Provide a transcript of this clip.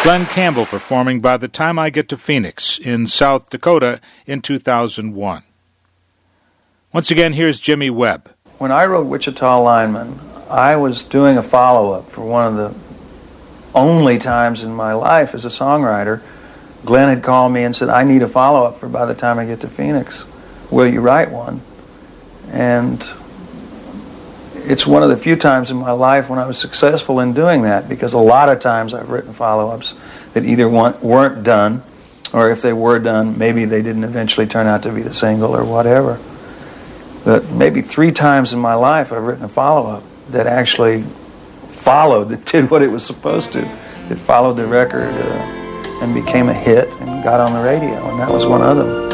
Glenn Campbell performing By the Time I Get to Phoenix in South Dakota in 2001. Once again, here's Jimmy Webb. When I wrote Wichita Lineman, I was doing a follow-up for one of the only times in my life as a songwriter. Glenn had called me and said, I need a follow-up for By the Time I Get to Phoenix. Will you write one? And it's one of the few times in my life when I was successful in doing that, because a lot of times I've written follow-ups that either weren't done, or if they were done, maybe they didn't eventually turn out to be the single or whatever. But maybe 3 times in my life I've written a follow-up that actually followed, that did what it was supposed to, that followed the record and became a hit and got on the radio, and that was one of them.